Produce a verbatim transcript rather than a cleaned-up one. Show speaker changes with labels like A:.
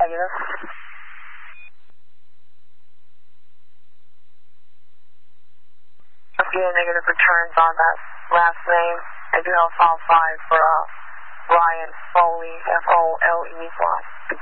A: Negative. I'm getting negative returns on that last name. I do have file five for uh, Ryan Foley, F O L E Y.